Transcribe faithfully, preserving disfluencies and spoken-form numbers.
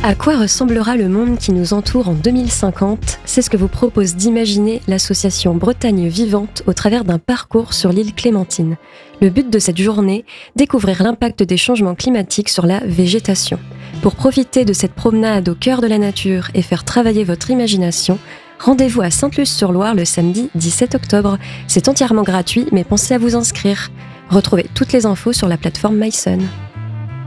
À quoi ressemblera le monde qui nous entoure en deux mille cinquante ? C'est ce que vous propose d'imaginer l'association Bretagne Vivante au travers d'un parcours sur l'île Clémentine. Le but de cette journée, découvrir l'impact des changements climatiques sur la végétation. Pour profiter de cette promenade au cœur de la nature et faire travailler votre imagination, rendez-vous à Sainte-Luce-sur-Loire le samedi dix-sept octobre. C'est entièrement gratuit, mais pensez à vous inscrire. Retrouvez toutes les infos sur la plateforme mysun.